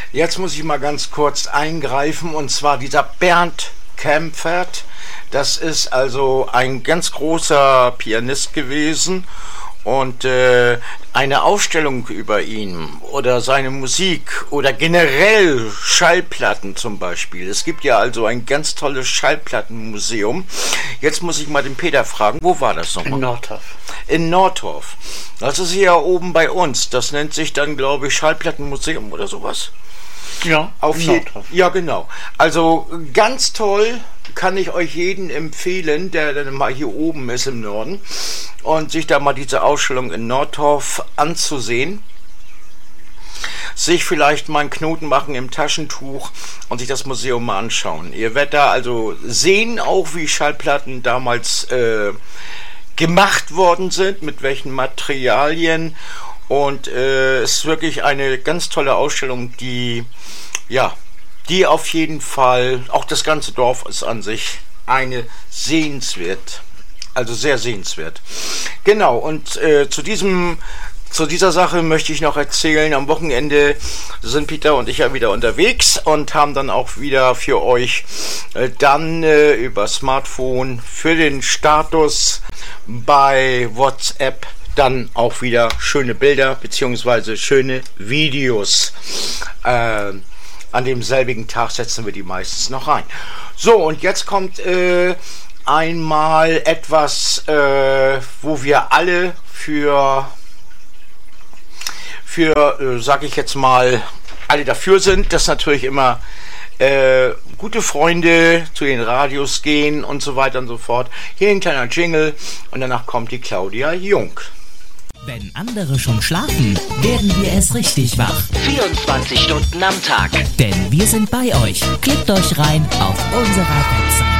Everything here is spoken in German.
Jetzt muss ich mal ganz kurz eingreifen, und zwar dieser Bernd Kaempfert. Das ist also ein ganz großer Pianist gewesen, und eine Ausstellung über ihn oder seine Musik oder generell Schallplatten zum Beispiel. Es gibt ja also ein ganz tolles Schallplattenmuseum. Jetzt muss ich mal den Peter fragen, wo war das nochmal? In Nordhof. In Nordhof. Das ist hier oben bei uns. Das nennt sich dann, glaube ich, Schallplattenmuseum oder sowas. Ja, ja, genau. Also ganz toll, kann ich euch jeden empfehlen, der dann mal hier oben ist im Norden und sich da mal diese Ausstellung in Nordhof anzusehen. Sich vielleicht mal einen Knoten machen im Taschentuch und sich das Museum mal anschauen. Ihr werdet da also sehen, auch wie Schallplatten damals gemacht worden sind, mit welchen Materialien. Und es ist wirklich eine ganz tolle Ausstellung, die auf jeden Fall, auch das ganze Dorf ist an sich eine sehenswert, also sehr sehenswert. Genau, und zu dieser Sache möchte ich noch erzählen. Am Wochenende sind Peter und ich ja wieder unterwegs und haben dann auch wieder für euch über Smartphone für den Status bei WhatsApp dann auch wieder schöne Bilder bzw. schöne Videos. An demselbigen Tag setzen wir die meistens noch rein. So, und jetzt kommt einmal etwas, wo wir alle sag ich jetzt mal, alle dafür sind, dass natürlich immer gute Freunde zu den Radios gehen und so weiter und so fort. Hier ein kleiner Jingle und danach kommt die Claudia Jung. Wenn andere schon schlafen, werden wir erst richtig wach. 24 Stunden am Tag. Denn wir sind bei euch. Klickt euch rein auf unserer Website.